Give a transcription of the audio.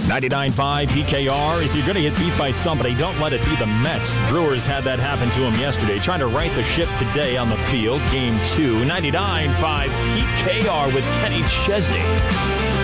99.5 PKR. If you're going to get beat by somebody, don't let it be the Mets. Brewers had that happen to them yesterday. Trying to right the ship today on the field. Game 2. 99.5 PKR with Kenny Chesney.